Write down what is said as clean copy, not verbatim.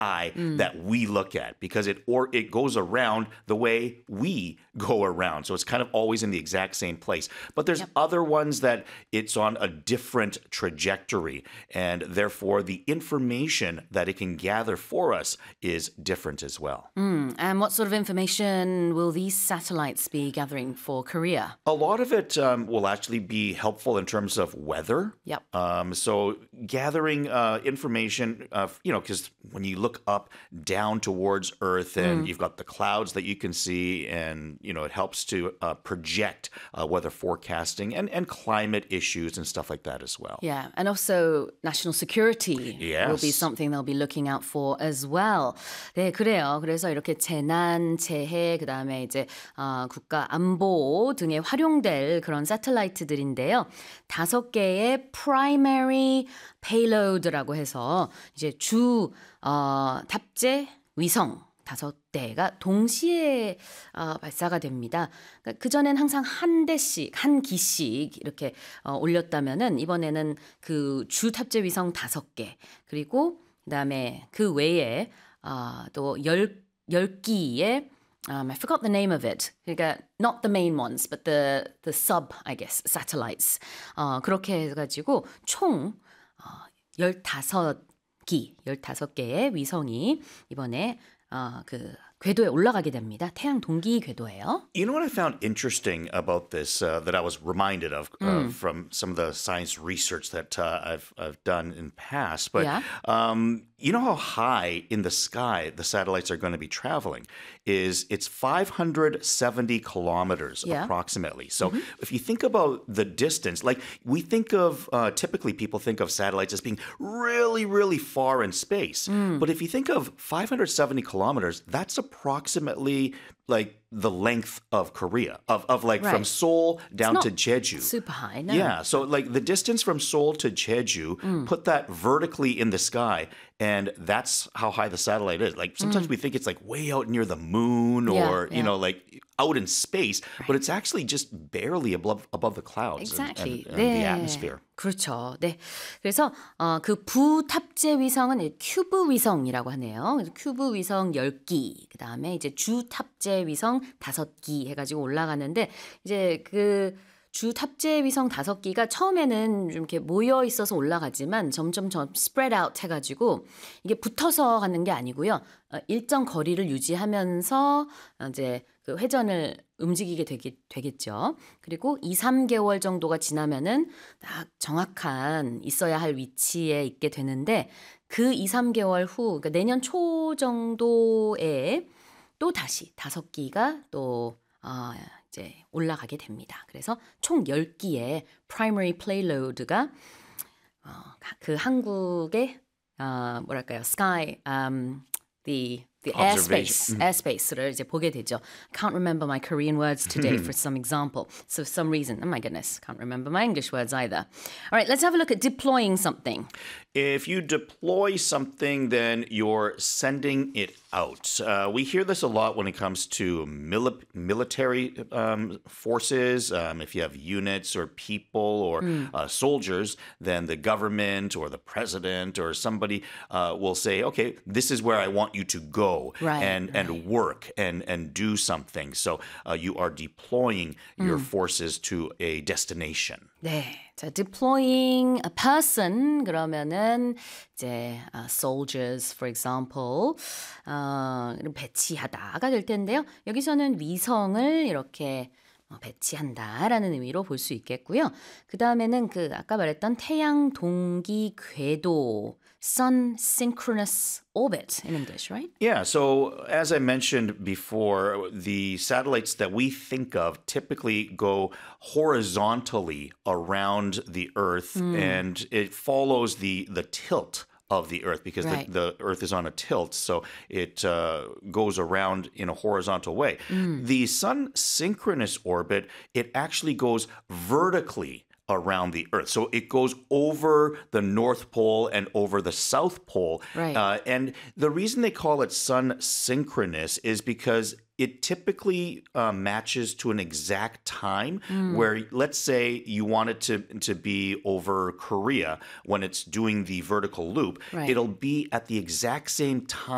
eye that we look at because it goes around the way we go around. So it's kind of always in the exact same place. But there's other ones that it's on a different trajectory, and therefore the information that it can gather for us is different as well. And what sort of information will these satellites be gathering for Korea? A lot of it will actually be helpful in terms of weather. Yep. So gathering information, because when you look up down towards Earth and you've got the clouds that you can see, and it helps to project weather forecasting and climate issues and stuff like that as well. Yeah, and also national security will be something they'll be looking out for as well. 네, 그래요. 그래서 이렇게 재난, 재해, 그다음에 이제 국가 안보 등에 활용될 그런 새틀라이트들인데요. 5개의 primary payload라고 해서 이제 주 탑재 위성 5대가 동시에 발사가 됩니다. 그러니까 그전엔 항상 한 기씩 이렇게 올렸다면은 이번에는 그 주 탑재 위성 5개 그리고 그다음에 그 외에 또 10기의 I forgot the name of it. 그러니까 not the main ones, but the sub, I guess, satellites. 그렇게 해가지고 총 15개의 위성이 이번에 그 궤도에 올라가게 됩니다. 태양 동기 궤도예요. You know what I found interesting about this that I was reminded of from some of the science research that I've done in the past, but you know how high in the sky the satellites are going to be traveling it's 570 kilometers approximately. So if you think about the distance, like we think of, typically people think of satellites as being really, really far in space. But if you think of 570 kilometers, that's approximately like the length of Korea, of like from Seoul down to Jeju. Super high, no. Yeah, so like the distance from Seoul to Jeju, put that vertically in the sky, and that's how high the satellite is. Like sometimes we think it's like way out near the moon or, like out in space, but it's actually just barely above the clouds exactly. and the atmosphere. 그렇죠. 네. 그래서 그 부탑재 위성은 큐브 위성이라고 하네요. 그래서 큐브 위성 10기, 그다음에 이제 주 탑재 위성 5기 해가지고 올라가는데 이제 그 주 탑재 위성 5기가 처음에는 좀 이렇게 모여 있어서 올라가지만 점점 spread out 해가지고 이게 붙어서 가는 게 아니고요. 일정 거리를 유지하면서 이제 그 회전을 움직이게 되겠죠. 그리고 2-3개월 정도가 지나면은 딱 정확한 있어야 할 위치에 있게 되는데 그 2-3개월 후, 그러니까 내년 초 정도에 또 다시 5기가 또 이제 올라가게 됩니다. 그래서 총 10기의 primary payload가 그 한국의 뭐랄까요? sky the airspace를 이제 보게 되죠. I can't remember my Korean words today for some example. So for some reason, oh my goodness, can't remember my English words either. All right, let's have a look at deploying something. If you deploy something, then you're sending it out. We hear this a lot when it comes to military forces. If you have units or people or soldiers, then the government or the president or somebody will say, okay, this is where I want you to go and work and do something. So you are deploying your forces to a destination. 네, 자, deploying a person 그러면은 이제 soldiers, for example, 배치하다가 될 텐데요. 여기서는 위성을 이렇게 배치한다라는 의미로 볼 수 있겠고요. 그 다음에는 그 아까 말했던 태양 동기 궤도, sun synchronous orbit in English, right? Yeah, so as I mentioned before, the satellites that we think of typically go horizontally around the Earth, and it follows the tilt of the Earth because the Earth is on a tilt, so it goes around in a horizontal way. The sun synchronous orbit, it actually goes vertically around the Earth. So it goes over the North Pole and over the South Pole. And the reason they call it sun synchronous is because it typically matches to an exact time where, let's say you want it to be over Korea when it's doing the vertical loop. It'll be at the exact same time